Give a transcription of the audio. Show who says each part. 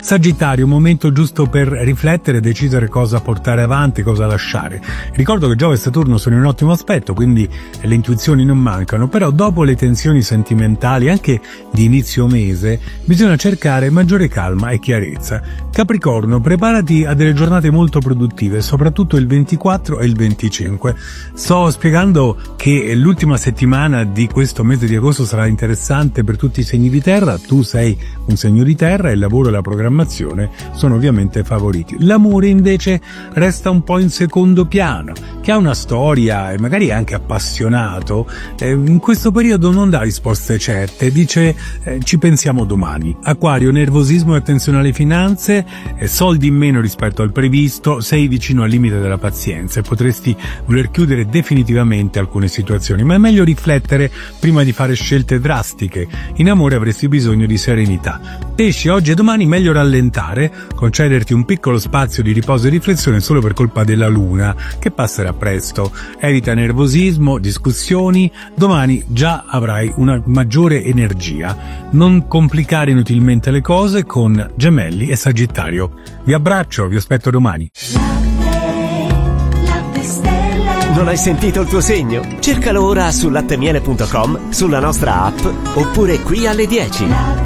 Speaker 1: Sagittario, momento giusto per riflettere e decidere cosa portare avanti, cosa lasciare. Ricordo che Giove e Saturno sono in un ottimo aspetto, quindi le intuizioni non mancano, però dopo le tensioni sentimentali, anche di inizio mese, bisogna cercare maggiore calma e chiarezza. Capricorno, preparati a delle giornate molto produttive, soprattutto il 24 e il 25. Sto spiegando che l'ultima settimana di questo mese di agosto sarà interessante per tutti i segni di terra. Tu sei un segno di terra e il lavoro e la programmazione sono ovviamente favoriti. L'amore invece resta un po' in secondo piano. Chi ha una storia e magari anche appassionato in questo periodo non dà risposte certe, dice ci pensiamo domani. Acquario, nervosismo e attenzione alle finanze, soldi in meno rispetto al previsto, sei vicino al limite della pazienza e potresti voler chiudere definitivamente alcune situazioni, ma è meglio riflettere prima di fare scelte drastiche. In amore avresti bisogno di serenità. Pesci, oggi e domani meglio rallentare, concederti un piccolo spazio di riposo e riflessione solo per colpa della luna, che passerà presto. Evita nervosismo, discussioni, domani già avrai una maggiore energia. Non complicare inutilmente le cose con Gemelli e Sagittario. Vi abbraccio, vi aspetto domani.
Speaker 2: Non hai sentito il tuo segno? Cercalo ora su lattemiele.com, sulla nostra app oppure qui alle 10.